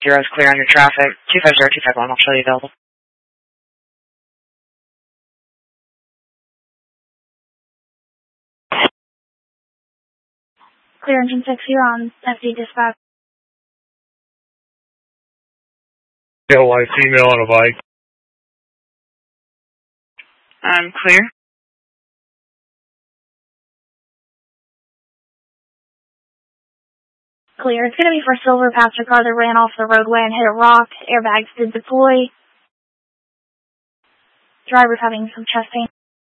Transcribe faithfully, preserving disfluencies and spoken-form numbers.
Zero is clear on your traffic. two five zero two five one, I'll show you available. Clear engine six, you're on F D dispatch. Pale white female on a bike. Um, clear. Clear. It's going to be for a silver passenger car that ran off the roadway and hit a rock. Airbags did deploy. Driver's having some chest pain.